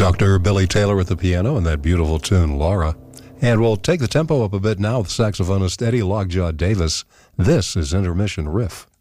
Dr. Billy Taylor at the piano and that beautiful tune, Laura. And we'll take the tempo up a bit now with saxophonist Eddie Lockjaw Davis. This is Intermission Riff.